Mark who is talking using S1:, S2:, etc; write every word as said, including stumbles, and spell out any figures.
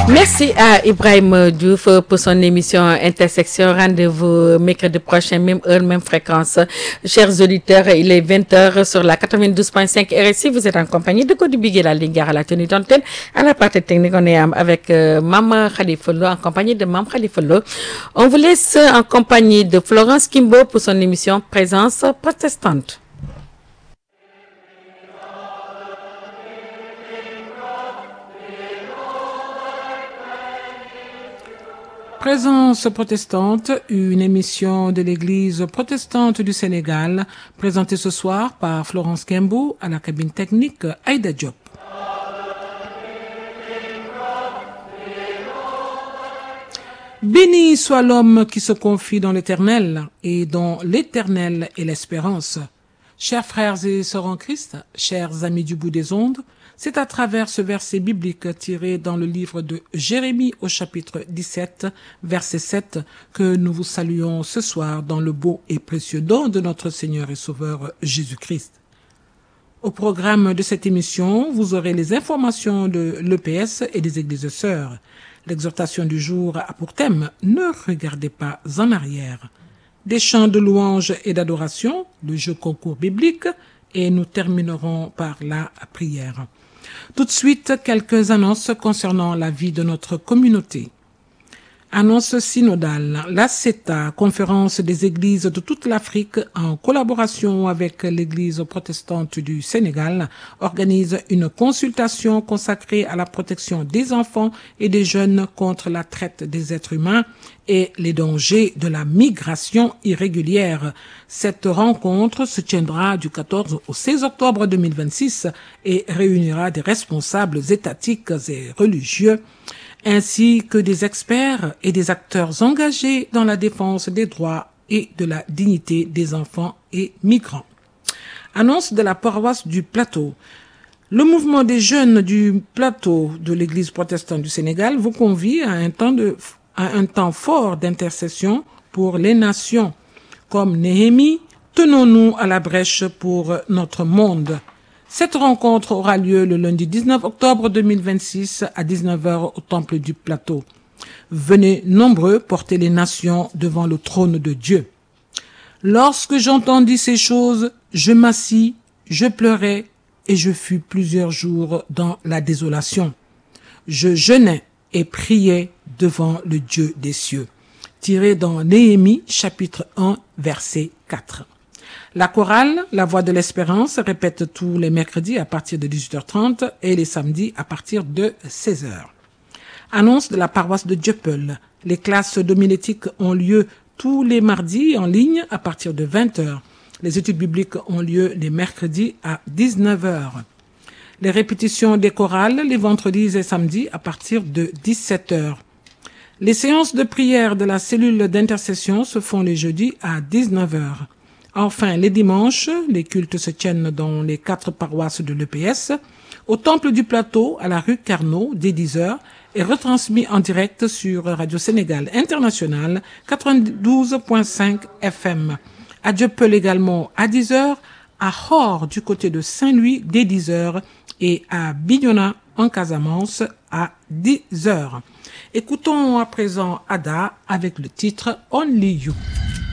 S1: Merci à Ibrahim Diouf pour son émission Intersection. Rendez-vous mercredi prochain, même heure, même fréquence. Chers auditeurs, il est vingt heures sur la quatre-vingt-douze point cinq R S I. Vous êtes en compagnie de Cody Bigué, la Lingard à la tenue d'antenne. À la partie technique, on est avec euh, Mama Khalifa Lo, en compagnie de Mam Khalifa Lo. On vous laisse en compagnie de Florence Kimbo pour son émission Présence protestante.
S2: Présence protestante, une émission de l'Église protestante du Sénégal, présentée ce soir par Florence Kimbo à la cabine technique Aïda Diop. Béni soit l'homme qui se confie dans l'Éternel et dont l'Éternel est l'espérance. Chers frères et sœurs en Christ, chers amis du bout des ondes, c'est à travers ce verset biblique tiré dans le livre de Jérémie au chapitre dix-sept, verset sept, que nous vous saluons ce soir dans le beau et précieux don de notre Seigneur et Sauveur Jésus-Christ. Au programme de cette émission, vous aurez les informations de l'E P S et des églises sœurs. L'exhortation du jour a pour thème « Ne regardez pas en arrière ». Des chants de louange et d'adoration, le jeu concours biblique, et nous terminerons par la prière. Tout de suite, quelques annonces concernant la vie de notre communauté. Annonce synodale. La C E T A, conférence des églises de toute l'Afrique, en collaboration avec l'Église protestante du Sénégal, organise une consultation consacrée à la protection des enfants et des jeunes contre la traite des êtres humains et les dangers de la migration irrégulière. Cette rencontre se tiendra du quatorze au seize octobre deux mille vingt-six et réunira des responsables étatiques et religieux, ainsi que des experts et des acteurs engagés dans la défense des droits et de la dignité des enfants et migrants. Annonce de la paroisse du Plateau. Le mouvement des jeunes du Plateau de l'Église protestante du Sénégal vous convie à un temps de à un temps fort d'intercession pour les nations. Comme Néhémie, tenons-nous à la brèche pour notre monde. Cette rencontre aura lieu le lundi dix-neuf octobre deux mille vingt-six à dix-neuf heures au Temple du Plateau. Venez nombreux porter les nations devant le trône de Dieu. Lorsque j'entendis ces choses, je m'assis, je pleurais et je fus plusieurs jours dans la désolation. Je jeûnais et priais devant le Dieu des cieux. Tiré dans Néhémie, chapitre un, verset quatre. La chorale, la voix de l'espérance, répète tous les mercredis à partir de dix-huit heures trente et les samedis à partir de seize heures. Annonce de la paroisse de Dieuppeul. Les classes dominétiques ont lieu tous les mardis en ligne à partir de vingt heures. Les études bibliques ont lieu les mercredis à dix-neuf heures. Les répétitions des chorales les vendredis et samedis à partir de dix-sept heures. Les séances de prière de la cellule d'intercession se font les jeudis à dix-neuf heures. Enfin, les dimanches, les cultes se tiennent dans les quatre paroisses de l'E P S, au Temple du Plateau, à la rue Carnot, dès dix heures, et retransmis en direct sur Radio Sénégal International, quatre-vingt-douze point cinq F M. À Dieuppeul également à dix heures, à Hors du côté de Saint-Louis dès dix heures et à Bignona en Casamance à dix heures. Écoutons à présent Ada avec le titre Only You.